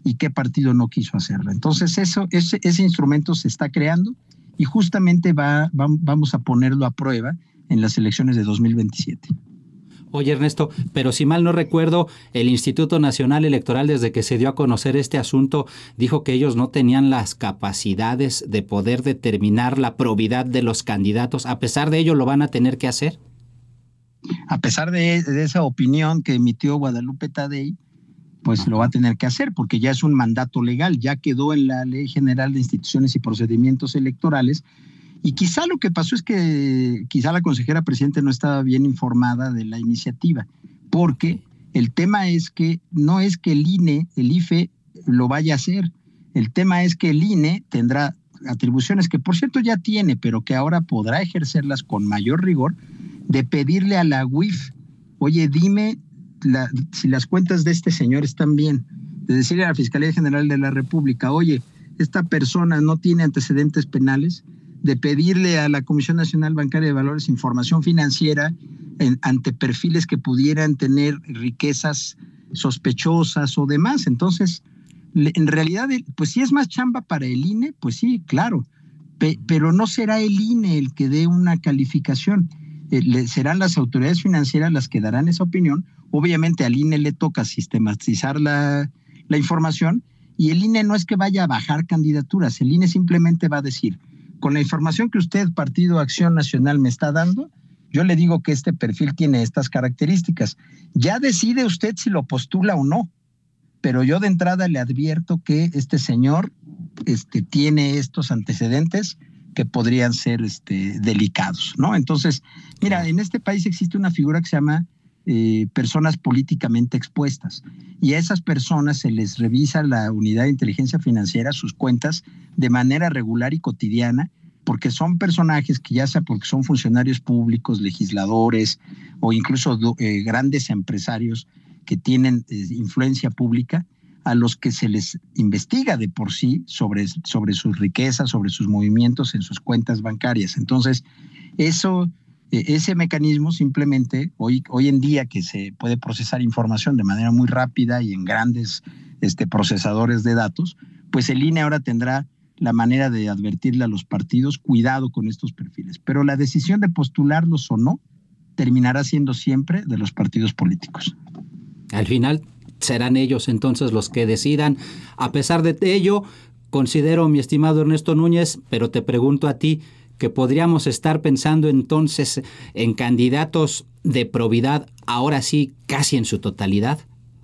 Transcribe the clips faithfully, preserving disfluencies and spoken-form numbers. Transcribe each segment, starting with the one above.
y qué partido no quiso hacerlo. Entonces eso, ese, ese instrumento se está creando y justamente va, va, vamos a ponerlo a prueba en las elecciones de dos mil veintisiete. Oye, Ernesto, pero si mal no recuerdo, el Instituto Nacional Electoral, desde que se dio a conocer este asunto, dijo que ellos no tenían las capacidades de poder determinar la probidad de los candidatos. ¿A pesar de ello lo van a tener que hacer? A pesar de, de esa opinión que emitió Guadalupe Tadei, pues Ajá. lo va a tener que hacer porque ya es un mandato legal, ya quedó en la Ley General de Instituciones y Procedimientos Electorales. Y quizá lo que pasó es que quizá la consejera presidente no estaba bien informada de la iniciativa, porque el tema es que no es que el I N E, el I F E, lo vaya a hacer. El tema es que el I N E tendrá atribuciones que por cierto ya tiene, pero que ahora podrá ejercerlas con mayor rigor, de pedirle a la U I F, oye, dime la, si las cuentas de este señor están bien, de decirle a la Fiscalía General de la República, oye, esta persona no tiene antecedentes penales, de pedirle a la Comisión Nacional Bancaria de Valores información financiera en, ante perfiles que pudieran tener riquezas sospechosas o demás. Entonces, le, en realidad, pues si es más chamba para el I N E, pues sí, claro, pe, pero no será el I N E el que dé una calificación, eh, le, serán las autoridades financieras las que darán esa opinión. Obviamente al I N E le toca sistematizar la, la información y el I N E no es que vaya a bajar candidaturas, el I N E simplemente va a decir, con la información que usted, Partido Acción Nacional, me está dando, yo le digo que este perfil tiene estas características. Ya decide usted si lo postula o no, pero yo de entrada le advierto que este señor este, tiene estos antecedentes que podrían ser este, delicados, ¿no? Entonces, mira, en este país existe una figura que se llama eh, personas políticamente expuestas, y a esas personas se les revisa la unidad de inteligencia financiera, sus cuentas, de manera regular y cotidiana, porque son personajes que ya sea porque son funcionarios públicos, legisladores o incluso eh, grandes empresarios que tienen eh, influencia pública, a los que se les investiga de por sí sobre, sobre sus riquezas, sobre sus movimientos en sus cuentas bancarias. Entonces, eso, eh, ese mecanismo simplemente, hoy, hoy en día que se puede procesar información de manera muy rápida y en grandes este, procesadores de datos, pues el I N E ahora tendrá la manera de advertirle a los partidos, cuidado con estos perfiles. Pero la decisión de postularlos o no terminará siendo siempre de los partidos políticos. Al final serán ellos entonces los que decidan. A pesar de ello, considero, mi estimado Ernesto Núñez, pero te pregunto a ti, que podríamos estar pensando entonces en candidatos de probidad, ahora sí, casi en su totalidad.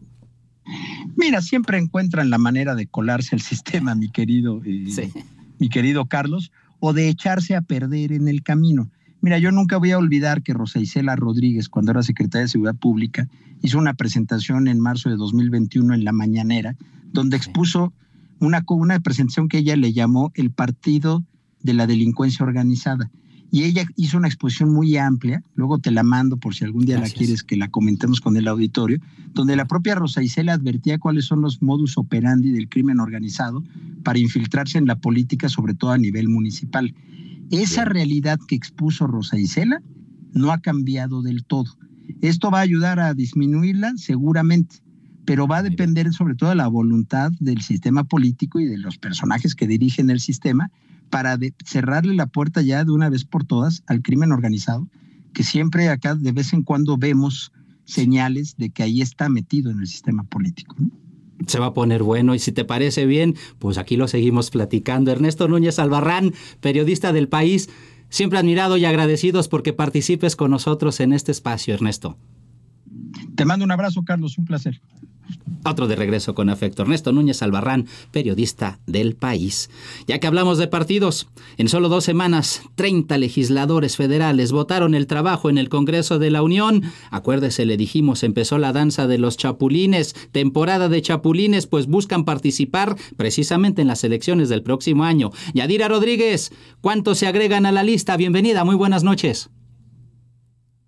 Mira, siempre encuentran la manera de colarse al sistema, mi querido, eh, sí. mi querido Carlos, o de echarse a perder en el camino. Mira, yo nunca voy a olvidar que Rosa Isela Rodríguez, cuando era secretaria de Seguridad Pública, hizo una presentación en marzo de dos mil veintiuno en La Mañanera, donde expuso una, una presentación que ella le llamó el Partido de la Delincuencia Organizada. Y ella hizo una exposición muy amplia, luego te la mando por si algún día Gracias. La quieres que la comentemos con el auditorio, donde la propia Rosa Isela advertía cuáles son los modus operandi del crimen organizado para infiltrarse en la política, sobre todo a nivel municipal. Esa Bien. realidad que expuso Rosa Isela no ha cambiado del todo. Esto va a ayudar a disminuirla seguramente, pero va a depender sobre todo de la voluntad del sistema político y de los personajes que dirigen el sistema para de cerrarle la puerta ya de una vez por todas al crimen organizado, que siempre acá de vez en cuando vemos señales de que ahí está metido en el sistema político, ¿no? Se va a poner bueno y si te parece bien, pues aquí lo seguimos platicando. Ernesto Núñez Albarrán, periodista del País, siempre admirado y agradecidos porque participes con nosotros en este espacio, Ernesto. Te mando un abrazo, Carlos, un placer. Otro de regreso con afecto. Ernesto Núñez Albarrán, periodista del País. Ya que hablamos de partidos, en solo dos semanas, treinta legisladores federales votaron el trabajo en el Congreso de la Unión. Acuérdese, le dijimos, empezó la danza de los chapulines, temporada de chapulines, pues buscan participar precisamente en las elecciones del próximo año. Yadira Rodríguez, ¿cuántos se agregan a la lista? Bienvenida, muy buenas noches.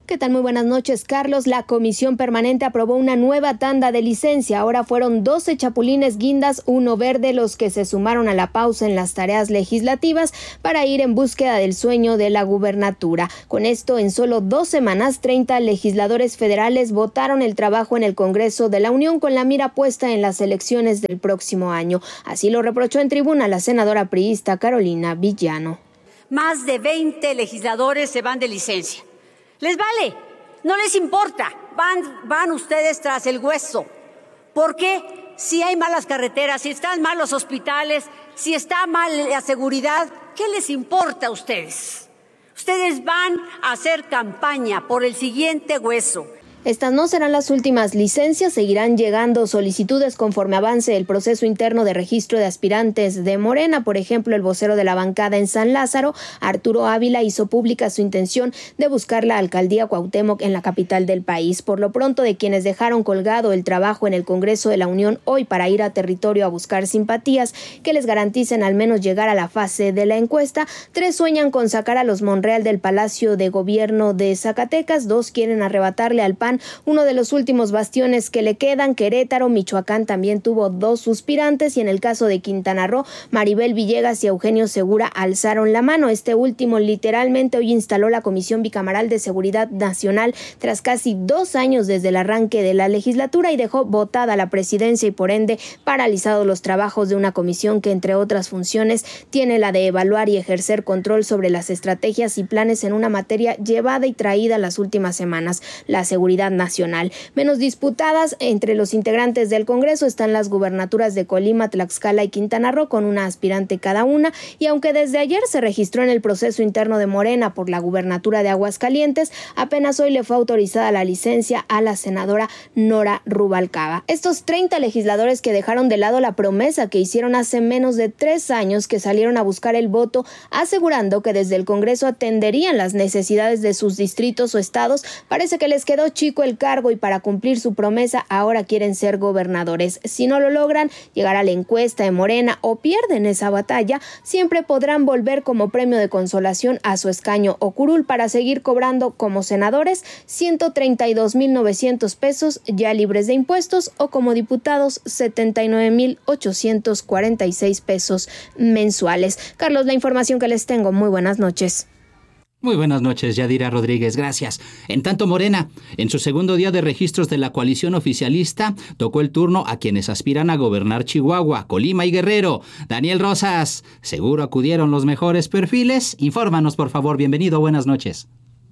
¿Qué tal? Muy buenas noches, Carlos. La Comisión Permanente aprobó una nueva tanda de licencia. Ahora fueron doce chapulines guindas, uno verde, los que se sumaron a la pausa en las tareas legislativas para ir en búsqueda del sueño de la gubernatura. Con esto, en solo dos semanas, treinta legisladores federales votaron el trabajo en el Congreso de la Unión con la mira puesta en las elecciones del próximo año. Así lo reprochó en tribuna la senadora priista Carolina Villano. Más de veinte legisladores se van de licencia. Les vale, no les importa, van, van ustedes tras el hueso. ¿Por qué? Si hay malas carreteras, si están mal los hospitales, si está mal la seguridad, ¿qué les importa a ustedes? Ustedes van a hacer campaña por el siguiente hueso. Estas no serán las últimas licencias, seguirán llegando solicitudes conforme avance el proceso interno de registro de aspirantes de Morena. Por ejemplo, el vocero de la bancada en San Lázaro, Arturo Ávila, hizo pública su intención de buscar la alcaldía Cuauhtémoc en la capital del país. Por lo pronto, de quienes dejaron colgado el trabajo en el Congreso de la Unión hoy para ir a territorio a buscar simpatías que les garanticen al menos llegar a la fase de la encuesta, tres sueñan con sacar a los Monreal del Palacio de Gobierno de Zacatecas, dos quieren arrebatarle al P A N uno de los últimos bastiones que le quedan. Querétaro, Michoacán también tuvo dos suspirantes y en el caso de Quintana Roo, Maribel Villegas y Eugenio Segura alzaron la mano. Este último literalmente hoy instaló la Comisión Bicameral de Seguridad Nacional tras casi dos años desde el arranque de la legislatura y dejó botada la presidencia y por ende paralizados los trabajos de una comisión que entre otras funciones tiene la de evaluar y ejercer control sobre las estrategias y planes en una materia llevada y traída las últimas semanas, la seguridad nacional. Menos disputadas entre los integrantes del Congreso están las gubernaturas de Colima, Tlaxcala y Quintana Roo con una aspirante cada una, y aunque desde ayer se registró en el proceso interno de Morena por la gubernatura de Aguascalientes, apenas hoy le fue autorizada la licencia a la senadora Nora Rubalcaba. Estos treinta legisladores que dejaron de lado la promesa que hicieron hace menos de tres años que salieron a buscar el voto, asegurando que desde el Congreso atenderían las necesidades de sus distritos o estados, parece que les quedó chico el cargo y para cumplir su promesa ahora quieren ser gobernadores. Si no lo logran, llegar a la encuesta de Morena o pierden esa batalla, siempre podrán volver como premio de consolación a su escaño o curul para seguir cobrando como senadores ciento treinta y dos mil novecientos pesos ya libres de impuestos o como diputados setenta y nueve mil ochocientos cuarenta y seis pesos mensuales. Carlos, la información que les tengo. Muy buenas noches. Muy buenas noches, Yadira Rodríguez, gracias. En tanto, Morena, en su segundo día de registros de la coalición oficialista, tocó el turno a quienes aspiran a gobernar Chihuahua, Colima y Guerrero. Daniel Rosas, ¿seguro acudieron los mejores perfiles? Infórmanos, por favor. Bienvenido, buenas noches.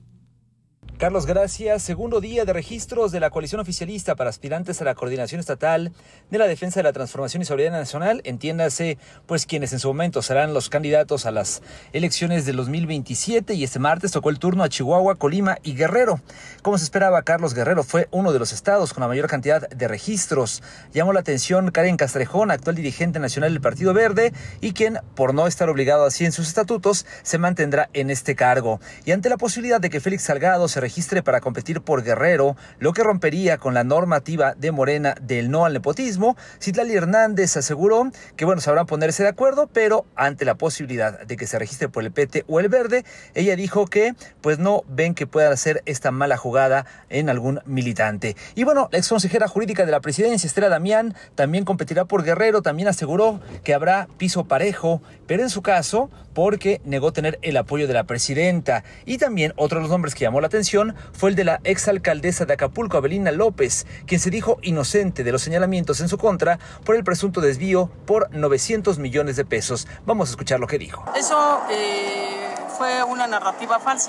Carlos, gracias. Segundo día de registros de la coalición oficialista para aspirantes a la coordinación estatal de la defensa de la transformación y seguridad nacional. Entiéndase, pues quienes en su momento serán los candidatos a las elecciones del dos mil veintisiete, y este martes tocó el turno a Chihuahua, Colima y Guerrero. Como se esperaba, Carlos, Guerrero fue uno de los estados con la mayor cantidad de registros. Llamó la atención Karen Castrejón, actual dirigente nacional del Partido Verde, y quien, por no estar obligado así en sus estatutos, se mantendrá en este cargo. Y ante la posibilidad de que Félix Salgado se registre para competir por Guerrero, lo que rompería con la normativa de Morena del no al nepotismo, Citlali Hernández aseguró que bueno, sabrán ponerse de acuerdo, pero ante la posibilidad de que se registre por el P T o el Verde, ella dijo que pues no ven que pueda hacer esta mala jugada en algún militante. Y bueno, la ex consejera jurídica de la presidencia, Estela Damián, también competirá por Guerrero, también aseguró que habrá piso parejo, pero en su caso, porque negó tener el apoyo de la presidenta. Y también otro de los nombres que llamó la atención fue el de la exalcaldesa de Acapulco, Abelina López, quien se dijo inocente de los señalamientos en su contra por el presunto desvío por novecientos millones de pesos. Vamos a escuchar lo que dijo. Eso eh, fue una narrativa falsa.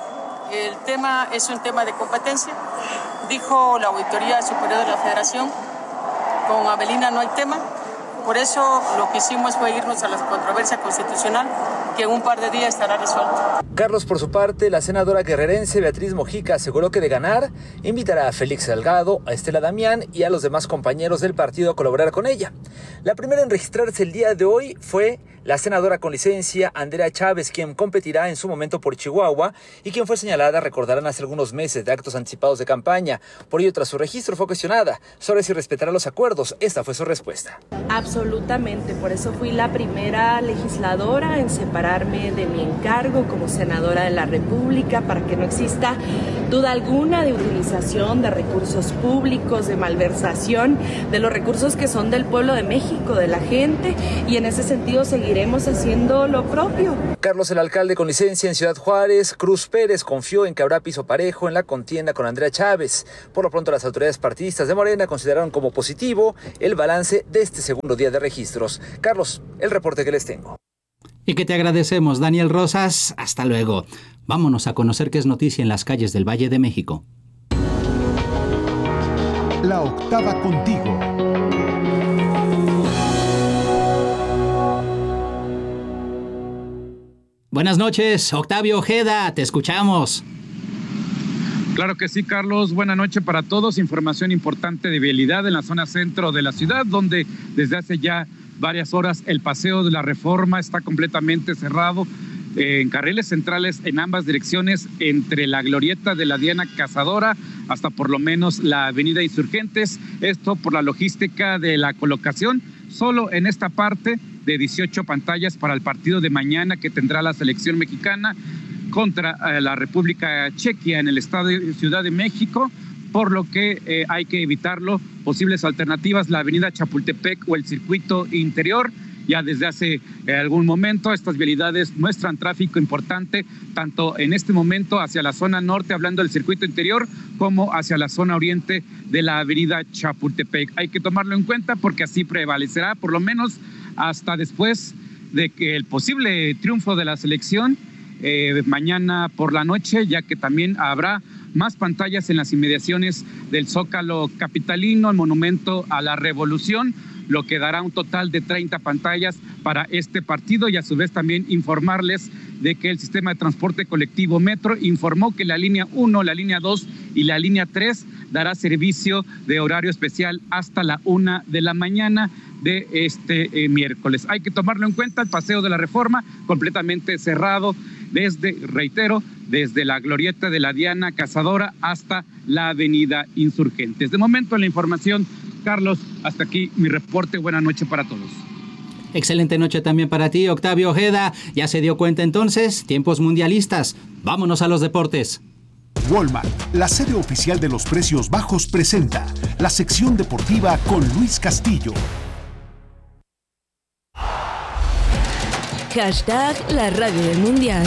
El tema es un tema de competencia. Dijo la Auditoría Superior de la Federación, con Abelina no hay tema. Por eso lo que hicimos fue irnos a la controversia constitucional, que en un par de días estará resuelta. Carlos, por su parte, la senadora guerrerense Beatriz Mojica aseguró que de ganar, invitará a Félix Salgado, a Estela Damián y a los demás compañeros del partido a colaborar con ella. La primera en registrarse el día de hoy fue la senadora con licencia Andrea Chávez, quien competirá en su momento por Chihuahua y quien fue señalada, recordarán, hace algunos meses de actos anticipados de campaña. Por ello, tras su registro, fue cuestionada sobre si respetará los acuerdos. Esta fue su respuesta. Absolutamente, por eso fui la primera legisladora en separarme de mi encargo como senadora de la República, para que no exista duda alguna de utilización de recursos públicos, de malversación de los recursos que son del pueblo de México, de la gente, y en ese sentido seguiremos haciendo lo propio. Carlos, el alcalde con licencia en Ciudad Juárez, Cruz Pérez, confió en que habrá piso parejo en la contienda con Andrea Chávez. Por lo pronto, las autoridades partidistas de Morena consideraron como positivo el balance de este segundo día de registros. Carlos, el reporte que les tengo. Y que te agradecemos, Daniel Rosas. Hasta luego. Vámonos a conocer qué es noticia en las calles del Valle de México. La octava contigo. Buenas noches, Octavio Ojeda, te escuchamos. Claro que sí, Carlos. Buenas noches para todos. Información importante de vialidad en la zona centro de la ciudad, donde desde hace ya varias horas el Paseo de la Reforma está completamente cerrado eh, en carriles centrales en ambas direcciones, entre la glorieta de la Diana Cazadora hasta por lo menos la avenida Insurgentes. Esto por la logística de la colocación solo en esta parte de dieciocho pantallas para el partido de mañana que tendrá la selección mexicana contra eh, la República Chequia en el estado de Ciudad de México, por lo que eh, hay que evitarlo. Posibles alternativas, la avenida Chapultepec o el circuito interior. Ya desde hace eh, algún momento estas vialidades muestran tráfico importante, tanto en este momento hacia la zona norte, hablando del circuito interior, como hacia la zona oriente de la avenida Chapultepec. Hay que tomarlo en cuenta porque así prevalecerá, por lo menos hasta después de que el posible triunfo de la selección eh, mañana por la noche, ya que también habrá más pantallas en las inmediaciones del Zócalo capitalino, el Monumento a la Revolución, lo que dará un total de treinta pantallas para este partido, y a su vez también informarles de que el sistema de transporte colectivo Metro informó que la línea uno, la línea dos y la línea tres dará servicio de horario especial hasta la una de la mañana de este eh, miércoles. Hay que tomarlo en cuenta, el Paseo de la Reforma completamente cerrado desde, reitero, desde la glorieta de la Diana Cazadora hasta la avenida Insurgentes. De momento la información, Carlos, hasta aquí mi reporte. Buenas noches para todos. Excelente noche también para ti, Octavio Ojeda. Ya se dio cuenta entonces, tiempos mundialistas. Vámonos a los deportes. Walmart, la sede oficial de los precios bajos, presenta la sección deportiva con Luis Castillo. Hashtag la radio del mundial.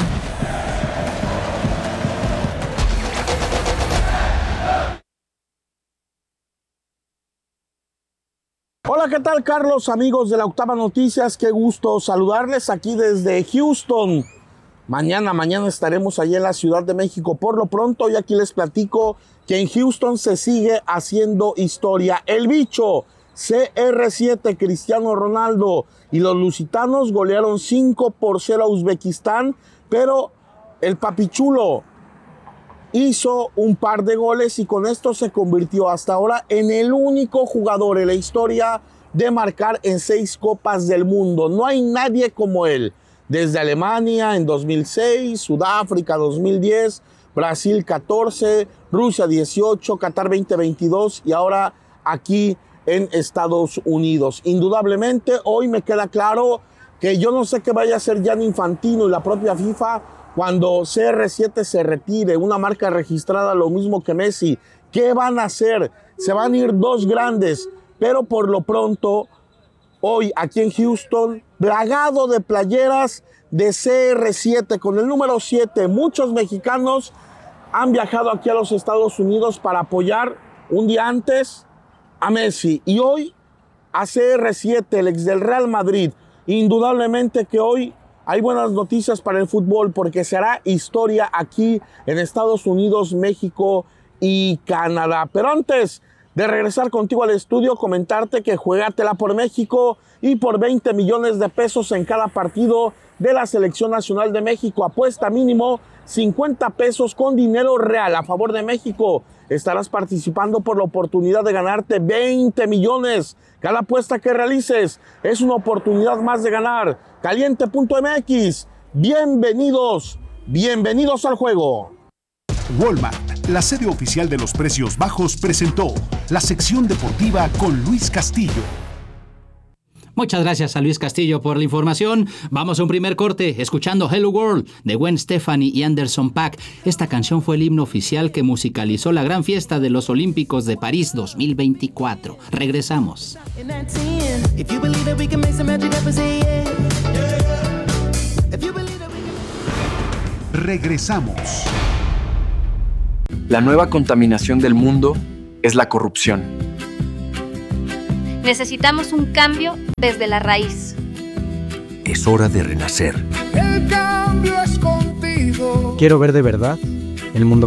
Hola, ¿qué tal, Carlos? Amigos de la Octava Noticias, qué gusto saludarles aquí desde Houston. Mañana, mañana estaremos allí en la Ciudad de México. Por lo pronto, y aquí les platico que en Houston se sigue haciendo historia. El bicho, C R siete, Cristiano Ronaldo, y los lusitanos golearon cinco por cero a Uzbekistán, pero el papichulo hizo un par de goles y con esto se convirtió hasta ahora en el único jugador en la historia de marcar en seis Copas del Mundo. No hay nadie como él. Desde Alemania en dos mil seis, Sudáfrica dos mil diez, Brasil catorce, Rusia dieciocho, Qatar veinte veintidós y ahora aquí en Estados Unidos. Indudablemente hoy me queda claro que yo no sé qué vaya a hacer Gianni Infantino y la propia FIFA cuando C R siete se retire, una marca registrada lo mismo que Messi. ¿Qué van a hacer? Se van a ir dos grandes, pero por lo pronto, hoy aquí en Houston, plagado de playeras de C R siete con el número siete. Muchos mexicanos han viajado aquí a los Estados Unidos para apoyar un día antes a Messi y hoy a C R siete, el ex del Real Madrid. Indudablemente que hoy hay buenas noticias para el fútbol porque se hará historia aquí en Estados Unidos, México y Canadá. Pero antes de regresar contigo al estudio, comentarte que Juégatela por México y por veinte millones de pesos en cada partido de la Selección Nacional de México. Apuesta mínimo cincuenta pesos con dinero real a favor de México. Estarás participando por la oportunidad de ganarte veinte millones. Cada apuesta que realices es una oportunidad más de ganar. Caliente punto M X. Bienvenidos, bienvenidos al juego. Walmart, la sede oficial de los precios bajos, presentó la sección deportiva con Luis Castillo. Muchas gracias a Luis Castillo por la información. Vamos a un primer corte escuchando Hello World de Gwen Stefani y Anderson .Paak. Esta canción fue el himno oficial que musicalizó la gran fiesta de los Olímpicos de París dos mil veinticuatro. Regresamos. Regresamos. La nueva contaminación del mundo es la corrupción. Necesitamos un cambio desde la raíz. Es hora de renacer. El cambio es contigo. Quiero ver de verdad el mundo